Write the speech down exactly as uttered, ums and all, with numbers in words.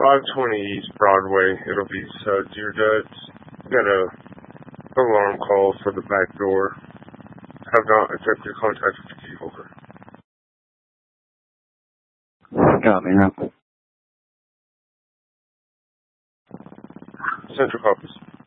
five twenty East Broadway. It'll be Suds, your duds. Got a alarm call for the back door. Have not attempted contact with the key holder. Got me now. Central copies.